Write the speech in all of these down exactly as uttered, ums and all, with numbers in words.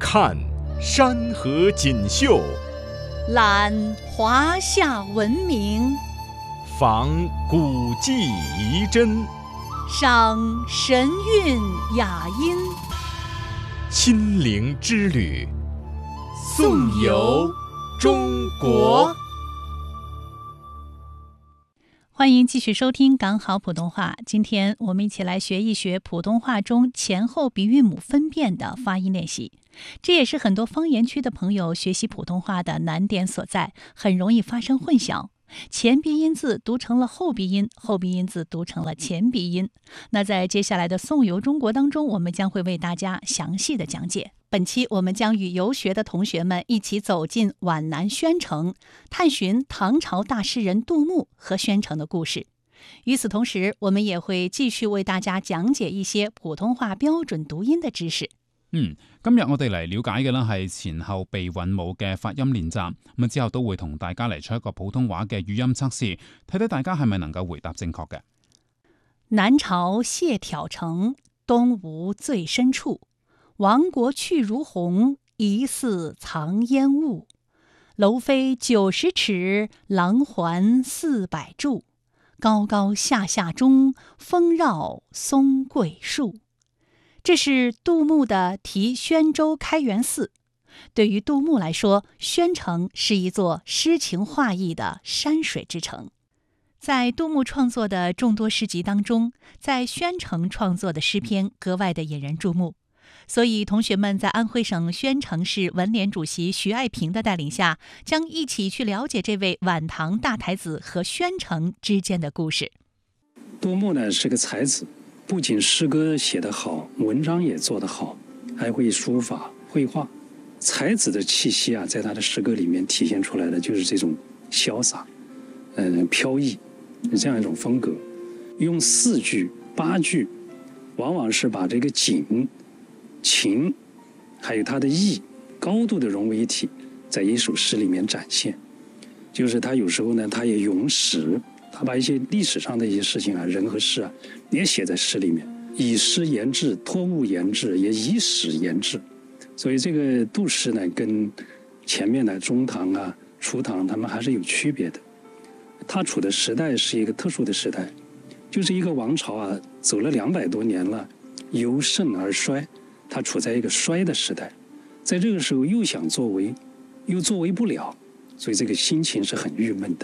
看山河锦绣， 览华夏文明， 访古迹遗珍， 赏神韵雅音。 亲临之旅，颂游中国。 欢迎继续收听港好普通话。今天我们一起来学一学普通话中前后鼻韵母分辨的发音练习。这也是很多方言区的朋友学习普通话的难点所在，很容易发生混淆。前鼻音字读成了后鼻音，后鼻音字读成了前鼻音。那在接下来的颂游中国当中，我们将会为大家详细的讲解。本期我们将与游学的同学们一起走进皖南宣城，探寻唐朝大诗人杜牧和宣城的故事。与此同时，我们也會繼續為大家講解一些普通話標準讀音的知識。 嗯，今日我哋嚟了解嘅呢係前後鼻韻母嘅發音練習，咁之後都會同大家嚟出一個普通話嘅語音測試，睇睇大家係咪能夠回答正確嘅。 南朝謝朓城，東吳最深處。亡國去如虹，疑似藏煙霧。樓飛九十尺，廊環四百柱。高高下下中，風繞松桂樹。這是杜牧的《題宣州開元寺》。對於杜牧來說，宣城是一座詩情畫意的山水之城。在杜牧創作的眾多詩集當中，在宣城創作的詩篇格外的引人注目。所以同學們在安徽省宣城市文聯主席徐愛萍的帶領下，將一起去了解這位晚唐大才子和宣城之間的故事。 杜牧呢是個才子，不僅詩歌寫得好，文章也做得好，還會書法、繪畫。才子的氣息啊，在他的詩歌裡面體現出來的就是這種瀟灑、嗯、飄逸這樣一種風格。用四句、八句，往往是把這個景、情還有它的意高度的融為一體，在一首詩裡面展現。就是他有時候呢，他也詠史，他把一些歷史上的一些事情啊，人和事啊，也寫在詩裡面，以詩言志，託物言志，也以史言志。所以這個杜詩呢，跟前面的中唐啊、初唐，他們還是有區別的。他處的時代是一個特殊的時代，就是一個王朝啊，走了兩百多年了，由盛而衰。他處在一個衰的時代，在這個時候又想作為，又作為不了，所以這個心情是很鬱悶的。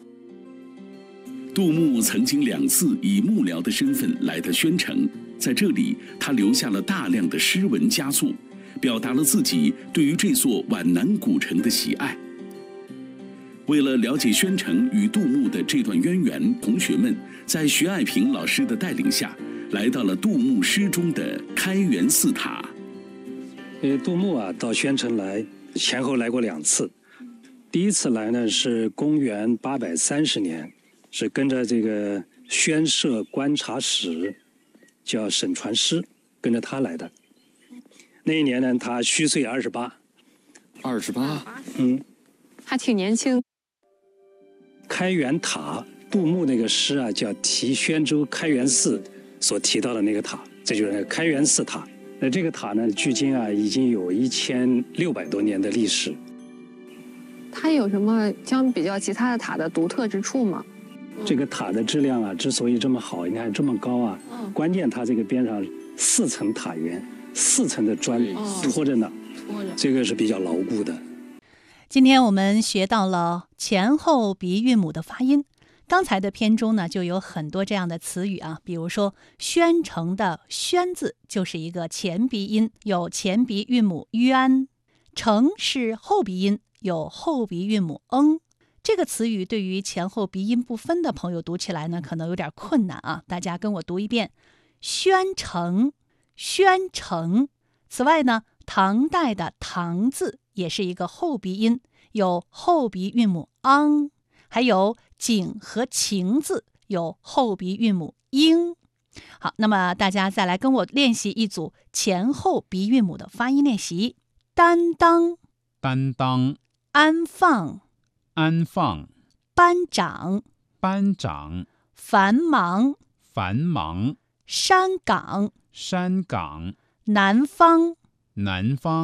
杜牧曾經兩次以幕僚的身份來到宣城，在這裡他留下了大量的詩文佳作，表達了自己對於這座皖南古城的喜愛。為了了解宣城與杜牧的這段淵源，同學們在徐愛萍老師的帶領下，來到了杜牧詩中的開元寺塔。 呃，杜牧啊，到宣城來，前後來過兩次。第一次來呢，是公元八百三十年，是跟着這個宣社觀察使叫沈傳師，跟着他來的。那一年呢，他虛歲二十八。 二十八， 嗯， 還挺年輕。 開元塔，杜牧那個詩啊，叫《題宣州開元寺》。所提到的那個塔，這就是那個開元寺塔。那這個塔呢，距今啊已經有一千六百多年的歷史。 它有什麼相比較其他的塔的獨特之處嗎？ 這個塔的質量啊，之所以這麼好，你看這麼高啊，嗯、關鍵它這個邊上四層塔檐，四層的磚托着呢，托着，這個是比較牢固的。 今天我們學到了前後鼻韻母的發音。剛才的篇中呢，就有很多這樣的詞語啊，比如說宣城的宣字就是一個前鼻音，有前鼻韻母淵；城是後鼻音，有後鼻韻母嗯。這個詞語對於前後鼻音不分的朋友讀起來呢，可能有點困難啊。大家跟我讀一遍：宣城，宣城。此外呢，唐代的唐字也是一個後鼻音，有後鼻韻母昂，還有景和情字有後鼻韻母英。好，那麼大家再來跟我練習一組前後鼻韻母的發音練習：擔當、 擔當、 安放、 安放、 班長、 班長、 繁忙、 繁忙、 山崗、 山崗、 南方、 南方、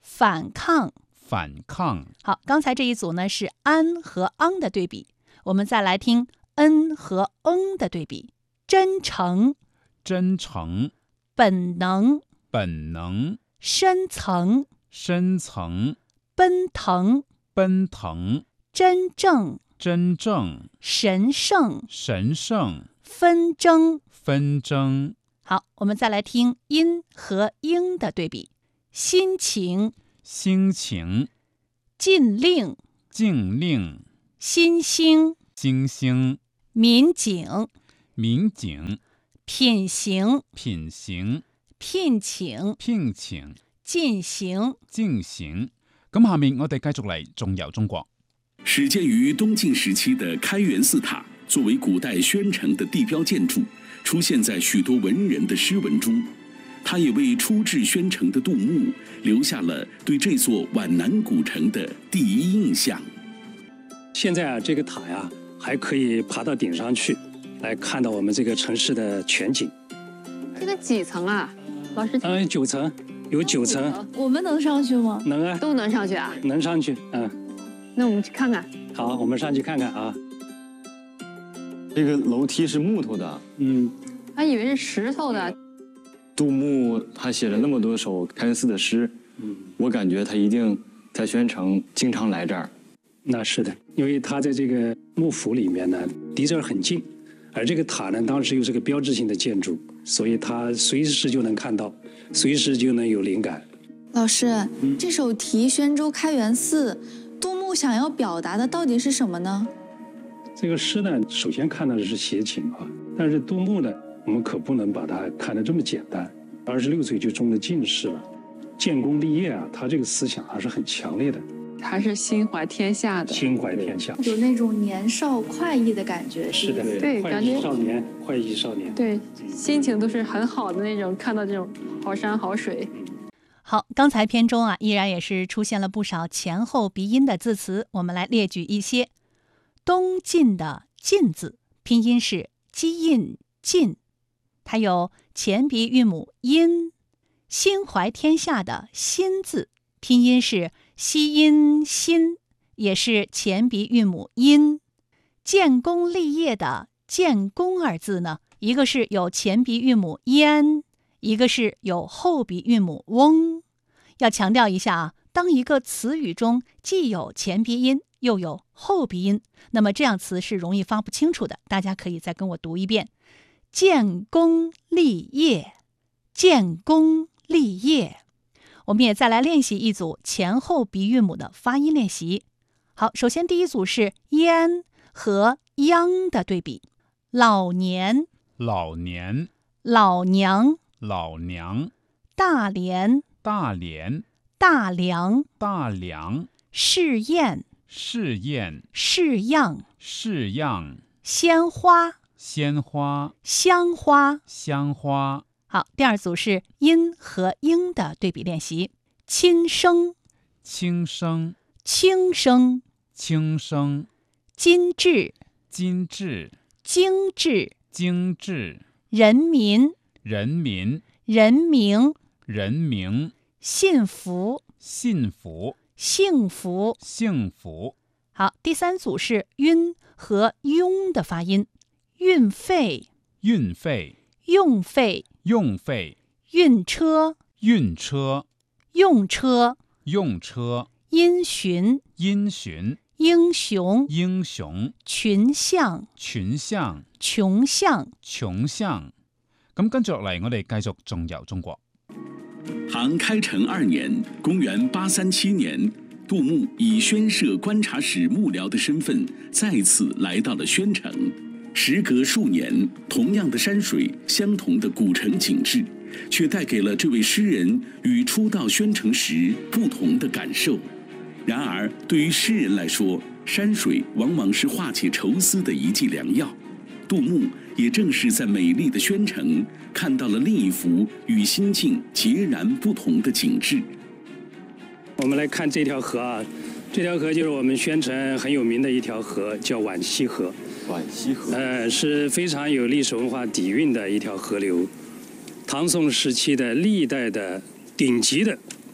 反抗。 反抗。 好，刚才这一组呢是安和昂的对比，我们再来听恩和嗯的对比。真诚， 真诚。 本能， 本能。 深层， 深层。 奔腾， 奔腾。 真正， 真正。 神圣， 神圣。 纷争， 纷争。 好，我们再来听阴和应的对比。心情， 心情。 禁令， 禁令。 新兴， 新兴。 民警， 民警。 品行， 品行。 聘請， 聘請。 進行， 進行。咁下面我哋繼續嚟仲遊中國。 始建於東晉時期的開元寺塔，作為古代宣城的地標建築，出現在許多文人的詩文中。它也為初至宣城的杜牧留下了對這座皖南古城的第一印象。 現在啊，這個塔呀，還可以爬到頂上去，來看到我們這個城市的全景。 這個幾層啊，老師？ 嗯，九層，有九層。 我們能上去嗎？ 能啊， 都能上去啊？ 能上去，嗯。 那我們去看看。 好，我們上去看看啊。 這個樓梯是木頭的， 嗯， 還以為是石頭的。 杜牧他寫了那麼多首開元寺的詩， 嗯， 我感覺他一定在宣城經常來這兒。 那是的，因為他在這個幕府裡面呢，離這兒很近，而這個塔呢，當時又是個標誌性的建築，所以他隨時就能看到，隨時就能有靈感。 老師，嗯、這首題宣州開元寺，杜牧想要表達的到底是什麼呢？ 這個詩呢，首先看到的是寫景啊，但是杜牧呢，我們可不能把它看得這麼簡單。二十六歲就中了進士了，建功立業啊，他這個思想還是很強烈的。 還是心懷天下的。 心懷天下， 有那種年少快意的感覺。 是的， 對， 快意少年，快意少年。 對，心情都是很好的那種，看到這種好山好水。 好，剛才篇中啊，依然也是出現了不少前後鼻音的字詞，我們來列舉一些。東晉的晉字拼音是基印晉，它有前鼻韻母音。心懷天下的心字拼音是西音心，也是前鼻韻母音。建功立業的建功二字呢，一個是有前鼻韻母焉，一個是有後鼻韻母翁。要強調一下啊，當一個詞語中既有前鼻音又有後鼻音，那麼這樣詞是容易發不清楚的。大家可以再跟我讀一遍：建功立業，建功立業。我們也再來練習一組前後鼻韻母的發音練習。好，首先第一組是焉和央的對比。老年， 老年。 老娘， 老娘。 大連， 大連。 大梁， 大梁。 試驗， 試驗。 式樣， 式樣。 鮮花， 鮮花。 香花， 香花。 好，第二組是音和應的對比練習。輕聲， 輕聲。 輕聲， 輕聲。 精緻， 精緻。 精緻， 精緻。 人民， 人民。 人名， 人名。 幸福， 幸福。 幸福， 幸福。 好，第三組是韻和庸的發音。運費， 運費。 用費， 用費。 運車， 運車。 用車， 用車。 因循， 因循。 英雄， 英雄。 群像， 群像。 窮巷， 窮巷。咁跟住落嚟，我哋繼續仲遊中國。 唐開成二年，公元八三七年，杜牧以宣社觀察使幕僚的身份，再次來到了宣城。時隔數年，同樣的山水，相同的古城景致，卻帶給了這位詩人與初到宣城時不同的感受。然而，對於詩人來說，山水往往是化解愁思的一劑良藥。杜牧也正是在美麗的宣城，看到了另一幅與心境截然不同的景致。 我們來看這條河啊，這條河就是我們宣城很有名的一條河，叫皖西河。 皖西河， 呃，是非常有歷史文化底蘊的一條河流。唐宋時期的歷代的頂級的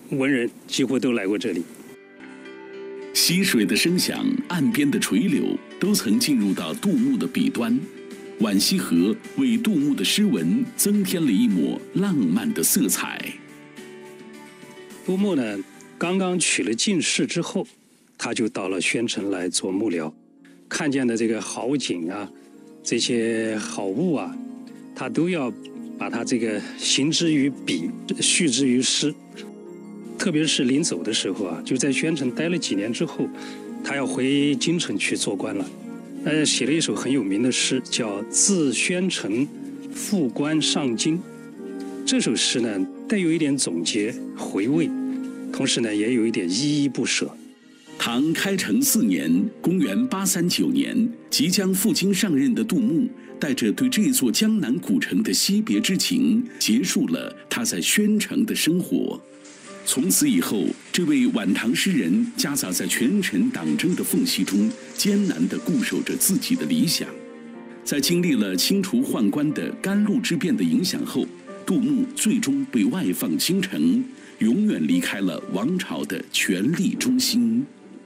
文人几乎都来过这里。 溪水的声响，岸边的垂柳，都曾进入到杜牧的笔端。浣溪河为杜牧的诗文增添了一抹浪漫的色彩。 杜牧呢，刚刚取了进士之后，他就到了宣城来做幕僚，看见的这个好景啊，这些好物啊，他都要把它这个行之于笔，叙之于诗。特别是临走的时候啊，就在宣城待了几年之后，他要回京城去做官了。呃，写了一首很有名的诗，叫《自宣城复官上京》。这首诗呢，带有一点总结回味，同时呢，也有一点依依不舍。 唐开成四年，公元八三九年，即将赴京上任的杜牧，带着对这座江南古城的惜别之情，结束了他在宣城的生活。从此以后，这位晚唐诗人夹杂在权臣党争的缝隙中，艰难地固守着自己的理想。在经历了清除宦官的甘露之变的影响后，杜牧最终被外放京城，永远离开了王朝的权力中心。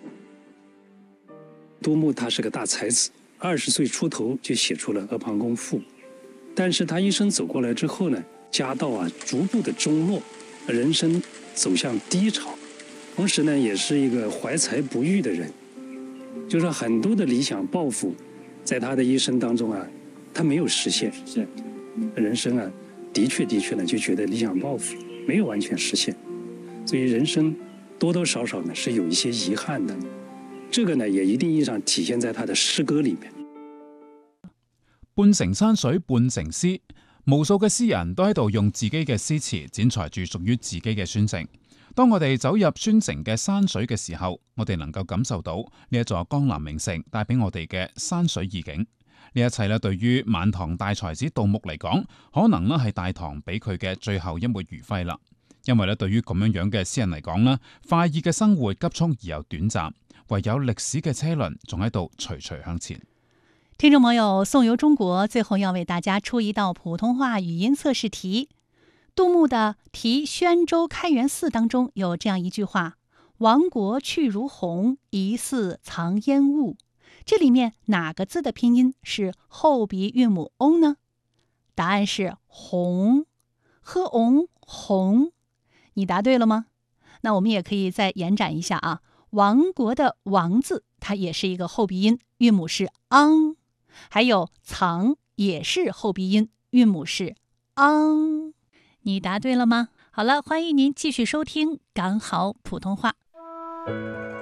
杜牧他是个大才子，二十岁出头就写出了《阿房宫赋》，但是他一生走过来之后呢，家道啊逐步的中落，人生走向低潮，同时呢，也是一个怀才不遇的人，就是很多的理想抱负，在他的一生当中啊，他没有实现。是，人生啊，的确的确呢，就觉得理想抱负没有完全实现，所以人生多多少少呢是有一些遗憾的。这个呢，也一定意义上体現在他的詩歌裏面。 半城山水半城詩，無數嘅詩人都喺度用自己嘅詩詞剪裁住屬於自己嘅宣城。當我哋走入宣城嘅山水嘅時候，我哋能夠感受到呢一座江南名城帶俾我哋嘅山水意境。呢一切咧，對於晚唐大才子杜牧嚟講，可能咧係大唐俾佢嘅最後一抹餘暉啦。因為咧，對於咁樣樣嘅詩人嚟講咧，快意嘅生活急促而又短暫。唯有歷史嘅車輪仲喺度徐徐向前。 聽眾朋友，宋遊中國最後要為大家出一道普通話語音測試題。杜牧的《題宣州開元寺》當中有這樣一句話：亡國去如虹，疑似藏煙霧。這裡面哪個字的拼音是後鼻韻母 ong 呢？答案是紅，喝紅紅。你答對了嗎？那我們也可以再延展一下啊。亡國的亡字，它也是一個後鼻音，韻母是 ang， 還有藏也是後鼻音，韻母是 ang。你答對了嗎？好了，歡迎您繼續收聽港好普通話。